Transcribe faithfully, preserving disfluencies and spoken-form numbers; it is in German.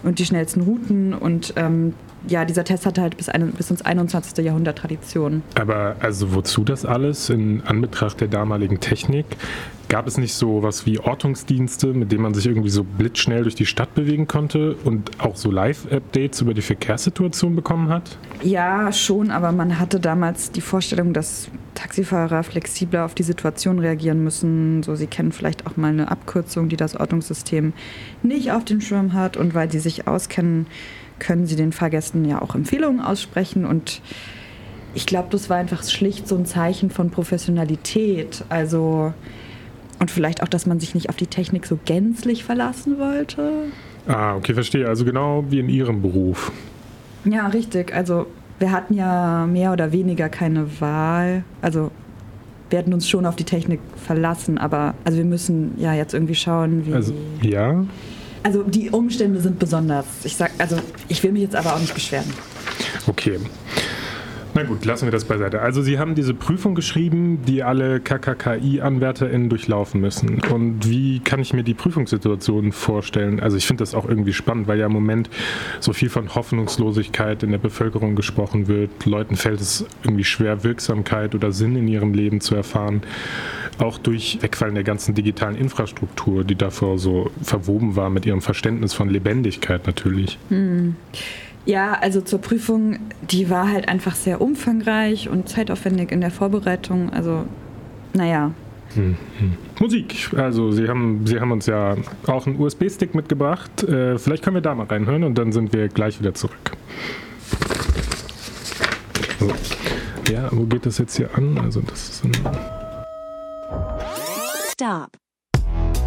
und die schnellsten Routen. Und ähm, ja, dieser Test hatte halt bis, ein, bis ins einundzwanzigste Jahrhundert Tradition. Aber also wozu das alles in Anbetracht der damaligen Technik? Gab es nicht so was wie Ortungsdienste, mit denen man sich irgendwie so blitzschnell durch die Stadt bewegen konnte und auch so Live-Updates über die Verkehrssituation bekommen hat? Ja, schon, aber man hatte damals die Vorstellung, dass Taxifahrer flexibler auf die Situation reagieren müssen. So, sie kennen vielleicht auch mal eine Abkürzung, die das Ortungssystem nicht auf dem Schirm hat. Und weil sie sich auskennen, können sie den Fahrgästen ja auch Empfehlungen aussprechen. Und ich glaube, das war einfach schlicht so ein Zeichen von Professionalität. Also... Und vielleicht auch, dass man sich nicht auf die Technik so gänzlich verlassen wollte. Ah, okay, verstehe. Also genau wie in Ihrem Beruf. Ja, richtig. Also wir hatten ja mehr oder weniger keine Wahl. Also wir hätten uns schon auf die Technik verlassen, aber also wir müssen ja jetzt irgendwie schauen, wie... Also, ja? Also die Umstände sind besonders. Ich sag, also ich will mich jetzt aber auch nicht beschweren. Okay. Na gut, lassen wir das beiseite. Also Sie haben diese Prüfung geschrieben, die alle K K K I-AnwärterInnen durchlaufen müssen. Und wie kann ich mir die Prüfungssituation vorstellen? Also ich finde das auch irgendwie spannend, weil ja im Moment so viel von Hoffnungslosigkeit in der Bevölkerung gesprochen wird. Leuten fällt es irgendwie schwer, Wirksamkeit oder Sinn in ihrem Leben zu erfahren. Auch durch Wegfallen der ganzen digitalen Infrastruktur, die davor so verwoben war mit ihrem Verständnis von Lebendigkeit natürlich. Hm. Ja, also zur Prüfung, die war halt einfach sehr umfangreich und zeitaufwendig in der Vorbereitung. Also, naja. Hm, hm. Musik. Also Sie haben, Sie haben uns ja auch einen U S B-Stick mitgebracht. Äh, vielleicht können wir da mal reinhören und dann sind wir gleich wieder zurück. So. Ja, wo geht das jetzt hier an? Also das ist ein... Stop.